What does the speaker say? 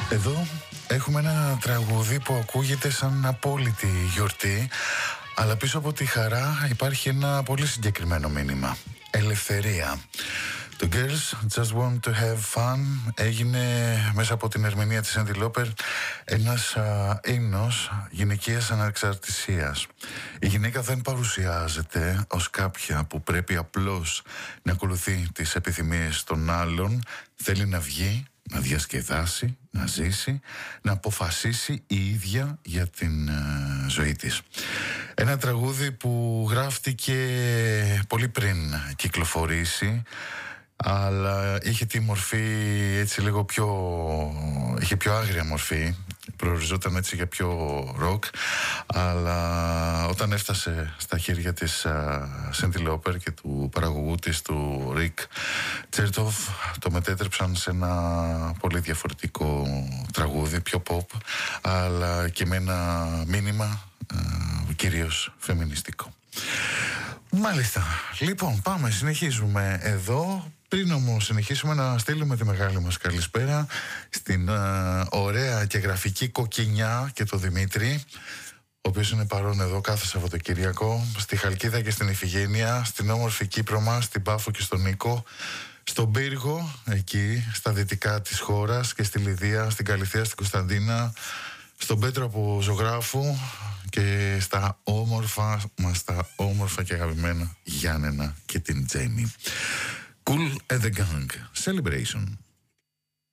Εδώ έχουμε ένα τραγούδι που ακούγεται σαν απόλυτη γιορτή, αλλά πίσω από τη χαρά υπάρχει ένα πολύ συγκεκριμένο μήνυμα. Ελευθερία. Το Girls Just Want to Have Fun έγινε μέσα από την ερμηνεία της Cyndi Lauper ένας ύμνος γυναικείας ανεξαρτησίας. Η γυναίκα δεν παρουσιάζεται ως κάποια που πρέπει απλώς να ακολουθεί τις επιθυμίες των άλλων. Θέλει να βγει, να διασκεδάσει, να ζήσει, να αποφασίσει η ίδια για την ζωή της. Ένα τραγούδι που γράφτηκε πολύ πριν κυκλοφορήσει, αλλά είχε τη μορφή έτσι λίγο είχε πιο άγρια μορφή, προοριζόταν έτσι για πιο ροκ, αλλά όταν έφτασε στα χέρια της Cyndi Lauper και του παραγωγού της, του Rick Chertoff, το μετέτρεψαν σε ένα πολύ διαφορετικό τραγούδι, πιο pop, αλλά και με ένα μήνυμα κυρίως φεμινιστικό. Μάλιστα, λοιπόν, πάμε, συνεχίζουμε εδώ. Πριν όμως συνεχίσουμε, να στείλουμε τη μεγάλη μας καλησπέρα στην ωραία και γραφική Κοκκινιά και το Δημήτρη, ο οποίος είναι παρόν εδώ κάθε Σαββατοκύριακο, στη Χαλκίδα και στην Ιφηγένεια, στην όμορφη Κύπρο μας, στην Πάφο και στον Νίκο, στον Πύργο, εκεί στα δυτικά της χώρας, και στη Λιδία, στην Καλυθέα, στην Κωνσταντίνα, στον Πέτρο από Ζωγράφου και στα όμορφα μας, τα όμορφα και αγαπημένα Γιάννενα και την Τζέννη. Cool and the Gang Celebration.